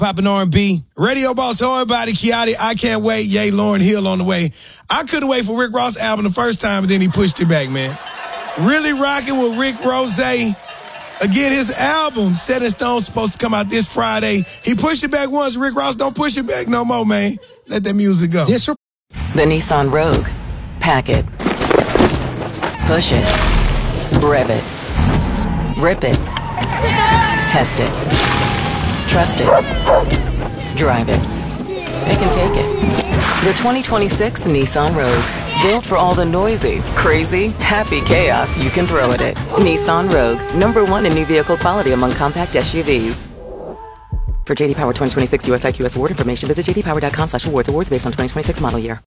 Poppin' R&B. Radio Boss, everybody, Kiati, I Can't Wait, Yay, Lauryn Hill on the way. I couldn't wait for Rick Ross' album the first time, and then he pushed it back, man. Really rocking with Rick Ross. Again, his album, Set in Stone, supposed to come out this Friday. He pushed it back once. Rick Ross, don't push it back no more, man. Let that music go. Yes, sir. The Nissan Rogue. Pack it. Push it. Rev it. Rip it. Test it. Trust it. Drive it. Pick and take it. The 2026 Nissan Rogue. Built for all the noisy, crazy, happy chaos you can throw at it. Nissan Rogue. #1 in new vehicle quality among compact SUVs. For JD Power 2026 US IQS award information, visit jdpower.com/awards. Awards based on 2026 model year.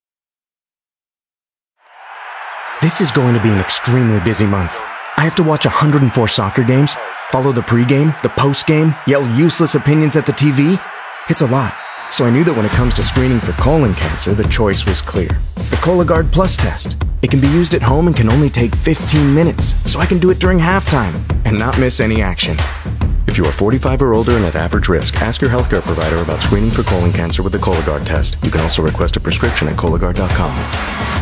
This is going to be an extremely busy month. I have to watch 104 soccer games, follow the pregame, the postgame, yell useless opinions at the TV. It's a lot. So I knew that when it comes to screening for colon cancer, the choice was clear. The Cologuard Plus test. It can be used at home and can only take 15 minutes, so I can do it during halftime and not miss any action. If you are 45 or older and at average risk, ask your healthcare provider about screening for colon cancer with the Cologuard test. You can also request a prescription at Cologuard.com.